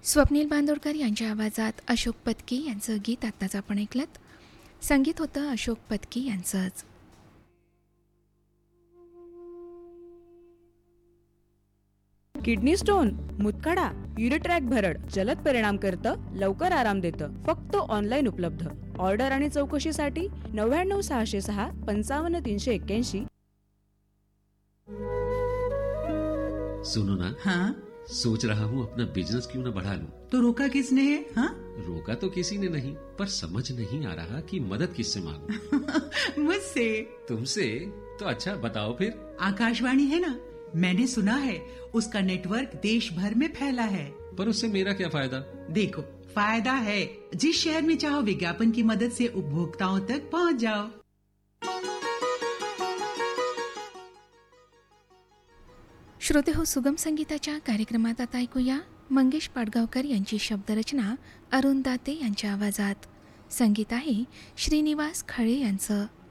स्वप्नील बांदोडकर यांच्या आवाजात अशोक पत्की यांचं गीत आत्ताच आपण ऐकलंत. संगीत होतं अशोक पत्की यांचंच. किडनी स्टोन, मुतखडा, युरिट्रॅक भरड जलद परिणाम करतं, लवकर आराम देतं. फक्त ऑनलाईन उपलब्ध. ऑर्डर आणि चौकशीसाठी 99 606 55 381. सुनो ना, हाँ, सोच रहा हूँ अपना बिजनेस क्यों न बढ़ा लूं। तो रोका किसने है? हाँ? रोका तो किसी ने नहीं, पर समझ नहीं आ रहा कि मदद किससे मांगूं। मुझसे। तुमसे? तो अच्छा बताओ फिर। आकाशवाणी है ना, मैंने सुना है उसका नेटवर्क देश भर में फैला है। पर उससे मेरा क्या फायदा? देखो, फायदा है, जिस शहर में चाहो विज्ञापन की मदद से उपभोक्ताओं तक पहुंच जाओ। श्रोते हो, सुगम संगीताच्या कार्यक्रमात आता ऐकूया मंगेश पाडगावकर यांची शब्दरचना अरुण दाते यांच्या आवाजात. संगीत आहे श्रीनिवास खळे यांचं.